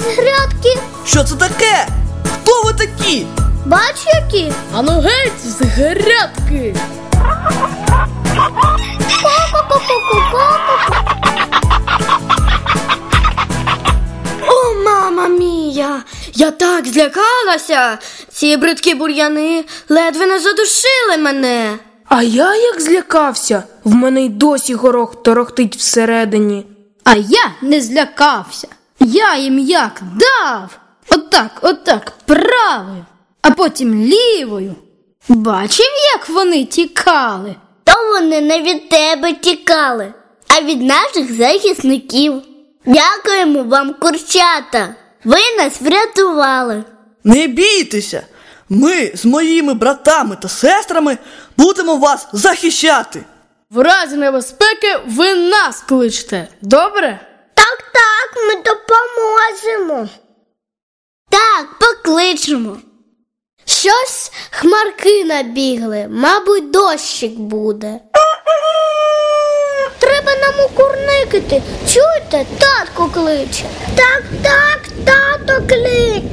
з грядки. Що це таке? Хто ви такі? Бач які? Ану геть з грядки! О, мама мія! Я так злякалася! Ці бридкі бур'яни ледве не задушили мене. А я як злякався, в мене й досі горох торохтить всередині. А я не злякався. Я їм як дав. Отак, правою, а потім лівою. Бачив, як вони тікали? То вони не від тебе тікали, а від наших захисників. Дякуємо вам, курчата. Ви нас врятували. Не бійтеся! Ми з моїми братами та сестрами будемо вас захищати! В разі небезпеки ви нас кличте, добре? Так, ми допоможемо. Так, покличемо. Щось хмарки набігли, мабуть, дощик буде. Треба нам укурникати. Чуєте, татко кличе. Так, тато кличе.